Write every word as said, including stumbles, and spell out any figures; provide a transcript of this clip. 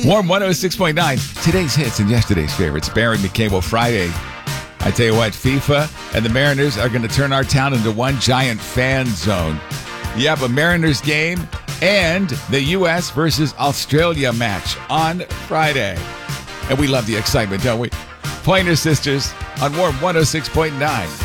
Warm one oh six point nine. Today's hits and yesterday's favorites. Barry McCable Friday. I tell you what, FIFA and the Mariners are going to turn our town into one giant fan zone. You have a Mariners game and the U S versus Australia match on Friday. And we love the excitement, don't we? Pointer Sisters on Warm one oh six point nine.